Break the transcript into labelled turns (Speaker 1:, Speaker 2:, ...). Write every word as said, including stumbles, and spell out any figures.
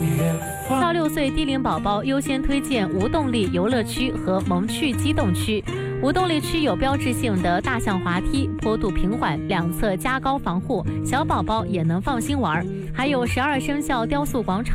Speaker 1: 到六岁低龄宝宝优先推荐无动力游乐区和萌趣机动区。无动力区有标志性的大象滑梯，坡度平缓，两侧加高防护，小宝宝也能放心玩。还有十二生肖雕塑广场。